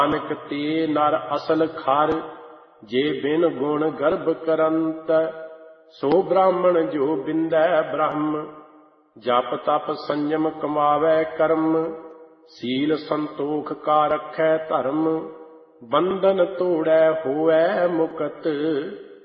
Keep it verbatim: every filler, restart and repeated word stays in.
ਨਾਨਕ ਤੇ ਨਰ ਅਸਲ ਖਰ, ਜੇ ਬਿਨ ਗੁਣ ਗਰਭ ਕਰੰਤ। ਸੋ ਬ੍ਰਾਹਮਣ ਜੋ ਬਿੰਦੈ ਬ੍ਰਹਮ, ਜਪ ਤਪ ਸੰਜਮ ਕਮਾਵੈ ਕਰਮ। ਸੀਲ ਸੰਤੋਖ ਕਾ ਰਖੈ ਧਰਮ, ਬੰਧਨ ਤੋੜੈ ਹੋਵੈ ਮੁਕਤ।